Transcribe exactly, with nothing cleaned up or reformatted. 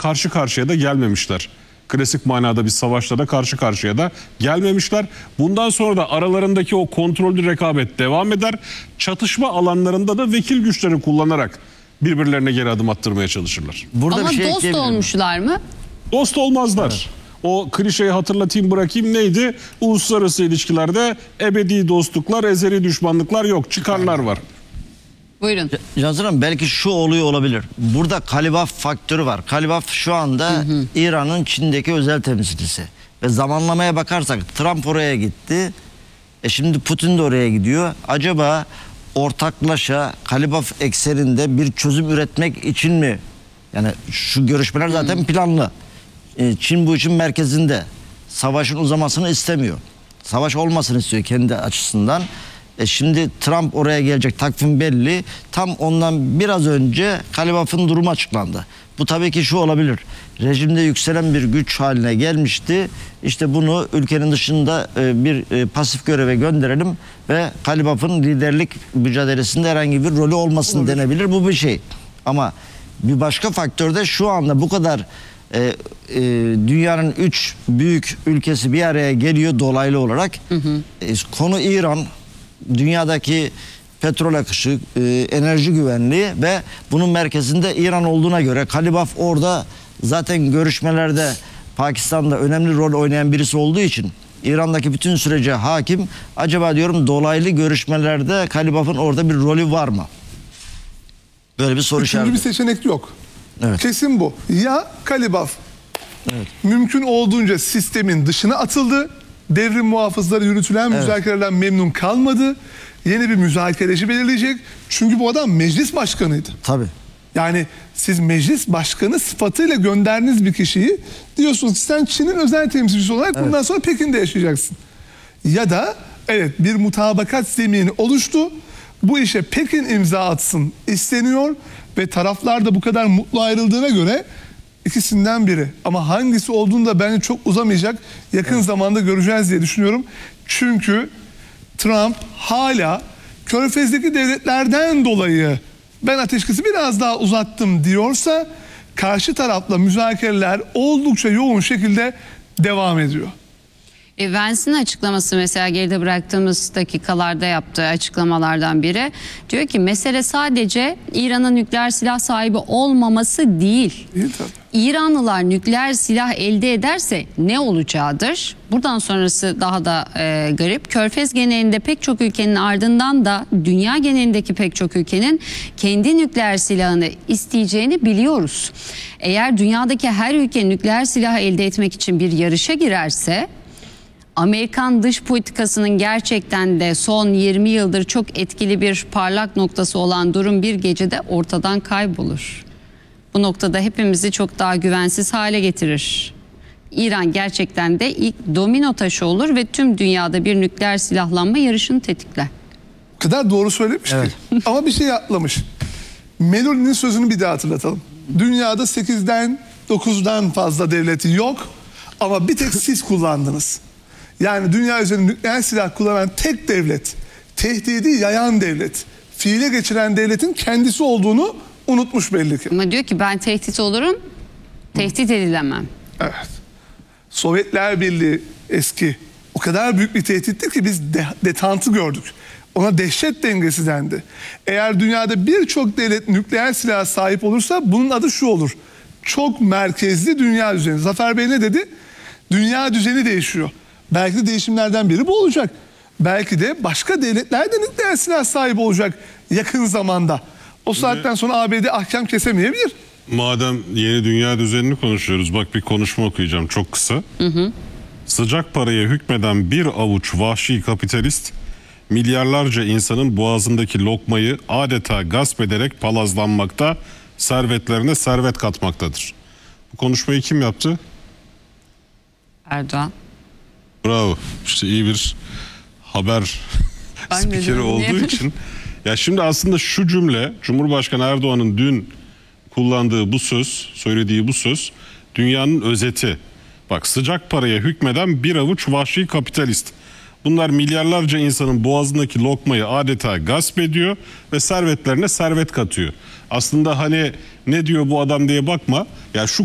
karşı karşıya da gelmemişler. Klasik manada bir savaşta da karşı karşıya da gelmemişler. Bundan sonra da aralarındaki o kontrollü rekabet devam eder. Çatışma alanlarında da vekil güçlerini kullanarak birbirlerine geri adım attırmaya çalışırlar. Burada Ama bir şey dost ekleyebilirim. olmuşlar mı? Dost olmazlar. Evet. O klişeyi hatırlatayım bırakayım neydi? Uluslararası ilişkilerde ebedi dostluklar, ezeli düşmanlıklar yok. Çıkarlar var. Buyurun. Cansın Hanım, belki şu oluyor olabilir. Burada Kalibaf faktörü var. Kalibaf şu anda İran'ın Çin'deki özel temsilcisi. Ve zamanlamaya bakarsak Trump oraya gitti. E şimdi Putin de oraya gidiyor. Acaba ortaklaşa Kalibaf ekseninde bir çözüm üretmek için mi? Yani şu görüşmeler zaten planlı. E, Çin bu işin merkezinde. Savaşın uzamasını istemiyor. Savaş olmasını istiyor kendi açısından. E şimdi Trump oraya gelecek, takvim belli. Tam ondan biraz önce Kalibaf'ın durumu açıklandı. Bu tabii ki şu olabilir. Rejimde yükselen bir güç haline gelmişti. İşte bunu ülkenin dışında e, bir e, pasif göreve gönderelim ve Kalibaf'ın liderlik mücadelesinde herhangi bir rolü olmasın Olur. denebilir. Bu bir şey. Ama bir başka faktör de şu anda bu kadar e, e, dünyanın üç büyük ülkesi bir araya geliyor dolaylı olarak. Hı hı. E, konu İran. Dünyadaki petrol akışı, e, enerji güvenliği ve bunun merkezinde İran olduğuna göre Kalibaf orada zaten görüşmelerde Pakistan'da önemli rol oynayan birisi olduğu için İran'daki bütün sürece hakim. Acaba diyorum dolaylı görüşmelerde Kalibaf'ın orada bir rolü var mı? Böyle bir soru işareti. Üçüncü bir seçenek yok. Evet. Kesin bu. Ya Kalibaf evet. mümkün olduğunca sistemin dışına atıldı. Devrim muhafızları yürütülen evet. müzakerelerden memnun kalmadı. Yeni bir müzakereci belirleyecek. Çünkü bu adam meclis başkanıydı. Tabii. Yani siz meclis başkanı sıfatıyla gönderdiğiniz bir kişiyi diyorsunuz ki sen Çin'in özel temsilcisi olarak evet. bundan sonra Pekin'de yaşayacaksın. Ya da evet bir mutabakat zemini oluştu. Bu işe Pekin imza atsın isteniyor ve taraflar da bu kadar mutlu ayrıldığına göre İkisinden biri. Ama hangisi olduğunu da bence çok uzamayacak. Yakın evet. zamanda göreceğiz diye düşünüyorum. Çünkü Trump hala Körfez'deki devletlerden dolayı ben ateşkesi biraz daha uzattım diyorsa karşı tarafla müzakereler oldukça yoğun şekilde devam ediyor. E, Vance'in açıklaması mesela geride bıraktığımız dakikalarda yaptığı açıklamalardan biri. Diyor ki mesele sadece İran'ın nükleer silah sahibi olmaması değil. Değil tabii. İranlılar nükleer silah elde ederse ne olacağıdır? Buradan sonrası daha da e, garip. Körfez genelinde pek çok ülkenin ardından da dünya genelindeki pek çok ülkenin kendi nükleer silahını isteyeceğini biliyoruz. Eğer dünyadaki her ülke nükleer silah elde etmek için bir yarışa girerse Amerikan dış politikasının gerçekten de son yirmi yıldır çok etkili bir parlak noktası olan durum bir gecede ortadan kaybolur. Bu noktada hepimizi çok daha güvensiz hale getirir. İran gerçekten de ilk domino taşı olur ve tüm dünyada bir nükleer silahlanma yarışını tetikler. O kadar doğru söylemiş evet. ki. Ama bir şey atlamış. Meloni'nin sözünü bir daha hatırlatalım. Dünyada sekizden dokuzdan fazla devleti yok ama bir tek siz kullandınız. Yani dünya üzerinde nükleer silah kullanan tek devlet, tehdidi yayan devlet, fiile geçiren devletin kendisi olduğunu unutmuş belli ki. Ama diyor ki ben tehdit olurum, tehdit edilemem. Evet. Sovyetler Birliği eski o kadar büyük bir tehditti ki biz de, detantı gördük. Ona dehşet dengesi dendi. Eğer dünyada birçok devlet nükleer silaha sahip olursa bunun adı şu olur. Çok merkezli dünya düzeni. Zafer Bey ne dedi? Dünya düzeni değişiyor. Belki de değişimlerden biri bu olacak. Belki de başka devletler de nükleer silah sahibi olacak yakın zamanda. O saatten sonra A B D ahkam kesemeyebilir. Madem yeni dünya düzenini konuşuyoruz, bak bir konuşma okuyacağım çok kısa. Hı hı. Sıcak paraya hükmeden bir avuç vahşi kapitalist, milyarlarca insanın boğazındaki lokmayı adeta gasp ederek palazlanmakta, servetlerine servet katmaktadır. Bu konuşmayı kim yaptı? Erdoğan. Bravo. İşte iyi bir haber spikeri olduğu için. Ya şimdi aslında şu cümle, Cumhurbaşkanı Erdoğan'ın dün kullandığı bu söz, söylediği bu söz dünyanın özeti. Bak, sıcak paraya hükmeden bir avuç vahşi kapitalist. Bunlar milyarlarca insanın boğazındaki lokmayı adeta gasp ediyor ve servetlerine servet katıyor. Aslında hani ne diyor bu adam diye bakma. Ya şu